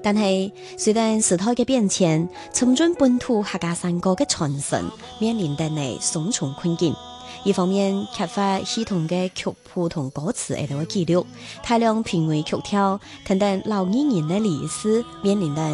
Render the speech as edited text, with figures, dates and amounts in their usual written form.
但係隨着時代嘅變遷，深圳本土客家山歌嘅傳承面臨着呢雙重困境。一方面缺乏系統嘅曲譜同歌詞喺度嘅記錄，大量評委曲調等等老藝人嘅離世，面臨着